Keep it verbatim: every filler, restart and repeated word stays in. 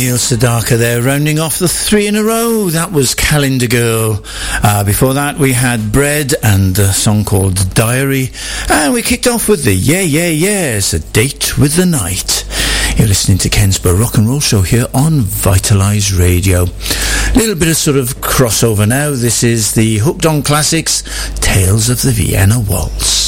Neil Sedaka there, rounding off the three in a row. That was Calendar Girl. Uh, before that we had Bread and a song called Diary. And we kicked off with the Yeah Yeah Yeahs, A Date with the Night. You're listening to Kensborough Rock and Roll Show here on Vitalise Radio. A little bit of sort of crossover now. This is the Hooked on Classics, Tales of the Vienna Waltz.